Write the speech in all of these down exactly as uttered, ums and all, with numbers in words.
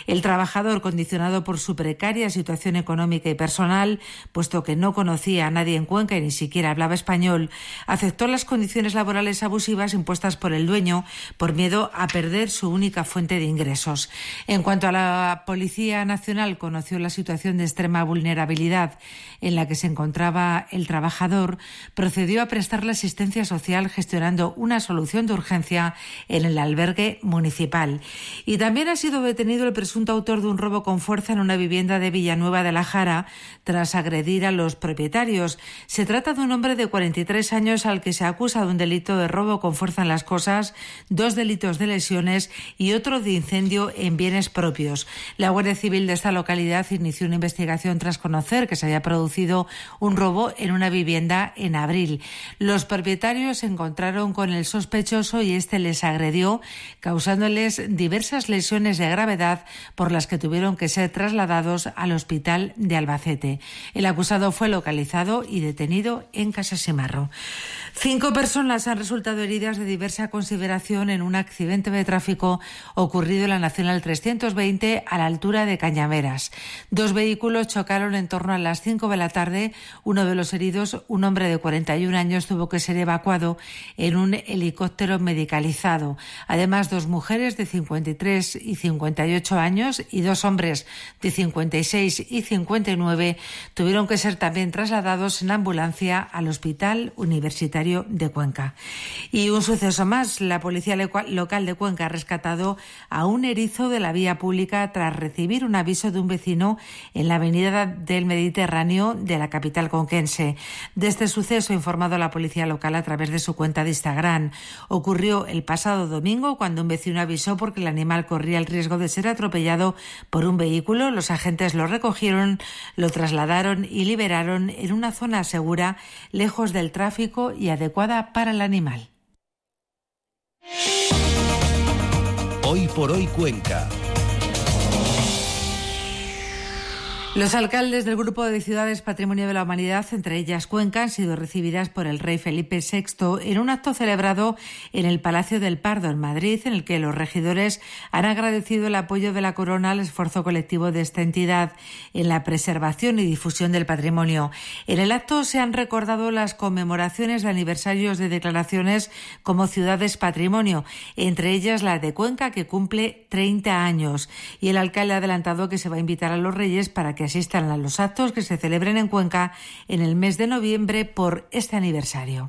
El trabajador, condicionado por su precaria situación económica y personal, puesto que no conocía a nadie en Cuenca y ni siquiera hablaba español, aceptó las condiciones laborales abusivas impuestas por el dueño por miedo a perder su única fuente de ingresos. En cuanto a la Policía Nacional, conoció la situación de extrema vulnerabilidad en la que se encontraba el trabajador, procedió a prestarle asistencia social gestionando una solución de urgencia en el albergue municipal. Y también ha sido detenido el presunto autor de un robo con fuerza en una vivienda de Villanueva de la Jara tras agredir a los propietarios. Se trata de un hombre de cuarenta y tres años al que se acusa de un delito de robo con fuerza en las cosas, dos delitos de lesiones y otro de incendio en bienes propios. La Guardia Civil de esta localidad inició una investigación tras conocer que se había producido un robo en una vivienda en abril. Los propietarios se encontraron con el sospechoso y este les agredió, causándoles diversas lesiones de gravedad por las que tuvieron que ser trasladados al hospital de Albacete. El acusado fue localizado y detenido en Casasemarro. Cinco personas han resultado heridas de diversa consideración en un accidente de tráfico ocurrido en la Nacional trescientos veinte a la altura de Cañameras. Dos vehículos chocaron en torno a las cinco de la tarde. Uno de los heridos, un hombre de cuarenta y un años, tuvo que ser evacuado en un helicóptero medicalizado. Además, dos mujeres de cincuenta y tres y cincuenta y ocho años y dos hombres de cincuenta y seis y cincuenta y nueve tuvieron que ser también trasladados en ambulancia al Hospital Universitario de Cuenca. Y un suceso más, la policía local de Cuenca ha rescatado a un erizo de la vía pública tras recibir un aviso de un vecino en la avenida del Mediterráneo de la capital conquense. De este suceso ha informado la policía local a través de su cuenta de Instagram. Ocurrió el pasado domingo cuando un vecino avisó porque el animal corría el riesgo de ser atropellado por un vehículo. Los agentes lo recogieron, lo trasladaron y liberaron en una zona segura, lejos del tráfico y adecuada para el animal. Hoy por hoy Cuenca. Los alcaldes del Grupo de Ciudades Patrimonio de la Humanidad, entre ellas Cuenca, han sido recibidas por el rey Felipe sexto en un acto celebrado en el Palacio del Pardo, en Madrid, en el que los regidores han agradecido el apoyo de la corona al esfuerzo colectivo de esta entidad en la preservación y difusión del patrimonio. En el acto se han recordado las conmemoraciones de aniversarios de declaraciones como ciudades patrimonio, entre ellas la de Cuenca, que cumple treinta años. Y el alcalde ha adelantado que se va a invitar a los reyes para que asistan a los actos que se celebren en Cuenca en el mes de noviembre por este aniversario.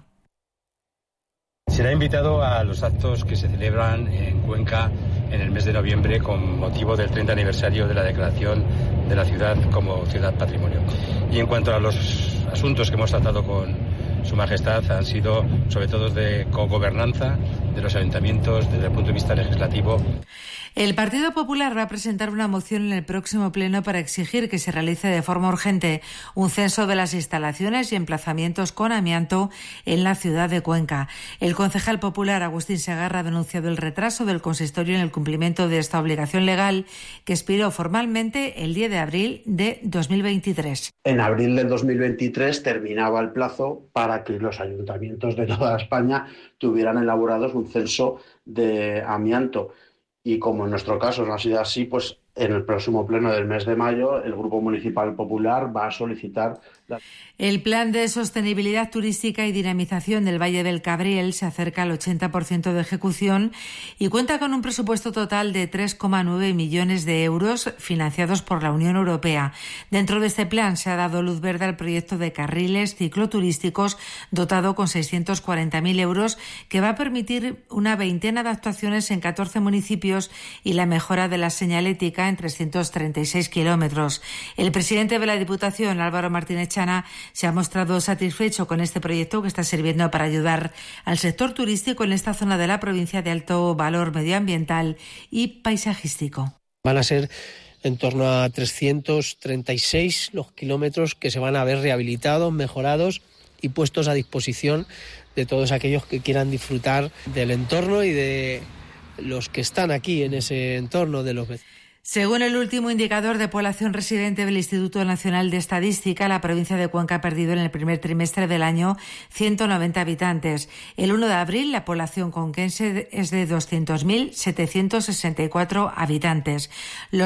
Será invitado a los actos que se celebran en Cuenca en el mes de noviembre con motivo del treinta aniversario de la declaración de la ciudad como ciudad patrimonio. Y en cuanto a los asuntos que hemos tratado con Su Majestad, han sido sobre todo de cogobernanza de los ayuntamientos desde el punto de vista legislativo. El Partido Popular va a presentar una moción en el próximo pleno para exigir que se realice de forma urgente un censo de las instalaciones y emplazamientos con amianto en la ciudad de Cuenca. El concejal popular Agustín Segarra ha denunciado el retraso del consistorio en el cumplimiento de esta obligación legal que expiró formalmente el diez de abril de dos mil veintitrés. En abril del dos mil veintitrés terminaba el plazo para que los ayuntamientos de toda España tuvieran elaborados un censo de amianto. Y como en nuestro caso no ha sido así, pues en el próximo pleno del mes de mayo el Grupo Municipal Popular va a solicitar la... El plan de sostenibilidad turística y dinamización del Valle del Cabriel se acerca al ochenta por ciento de ejecución y cuenta con un presupuesto total de tres coma nueve millones de euros financiados por la Unión Europea. Dentro de este plan se ha dado luz verde al proyecto de carriles cicloturísticos dotado con seiscientos cuarenta mil euros que va a permitir una veintena de actuaciones en catorce municipios y la mejora de la señalética en trescientos treinta y seis kilómetros. El presidente de la Diputación, Álvaro Martínez Chana, se ha mostrado satisfecho con este proyecto que está sirviendo para ayudar al sector turístico en esta zona de la provincia de alto valor medioambiental y paisajístico. Van a ser en torno a trescientos treinta y seis los kilómetros que se van a ver rehabilitados, mejorados y puestos a disposición de todos aquellos que quieran disfrutar del entorno y de los que están aquí en ese entorno, de los vecinos. Según el último indicador de población residente del Instituto Nacional de Estadística, la provincia de Cuenca ha perdido en el primer trimestre del año ciento noventa habitantes. El uno de abril, la población conquense es de doscientos mil setecientos sesenta y cuatro habitantes. Los